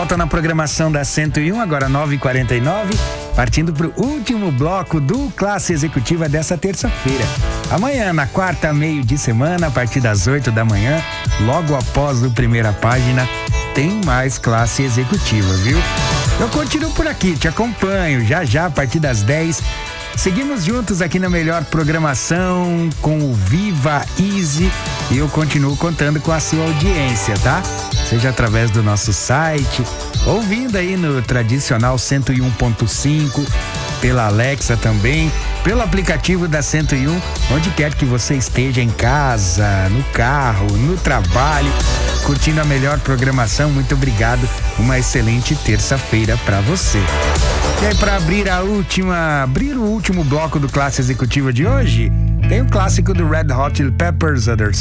volta na programação da 101, agora 9h49, partindo para o último bloco do Classe Executiva dessa terça-feira. Amanhã, na quarta, meio de semana, a partir das 8 da manhã, logo após o Primeira Página, tem mais Classe Executiva, viu? Eu continuo por aqui, te acompanho, já a partir das 10. Seguimos juntos aqui na melhor programação com o Viva Easy e eu continuo contando com a sua audiência, tá? Seja através do nosso site, ouvindo aí no tradicional 101.5, pela Alexa também, pelo aplicativo da 101, onde quer que você esteja, em casa, no carro, no trabalho, curtindo a melhor programação. Muito obrigado, uma excelente terça-feira para você. E aí, para abrir o último bloco do Classe Executiva de hoje, tem o clássico do Red Hot Chili Peppers, Other